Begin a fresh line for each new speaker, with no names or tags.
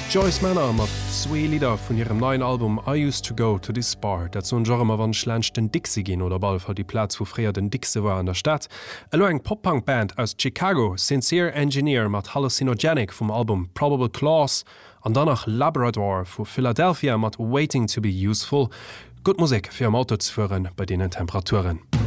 Joyce Manor mat zwee Lieder vun ihrem neuen Album I Used to Go to This Bar, dat zon Genre wann schlencht den Dixie gin oder ball fall die Platz wo fréier den Dixe war an der Stadt. Elo eng Pop-Punk-Band aus Chicago, Sincere Engineer mat Hallucinogenic vom Album Probable Clause, an danach Labrador vu Philadelphia mat Waiting to be Useful. Gut Musik fir am Auto zu führen bei denen Temperaturen.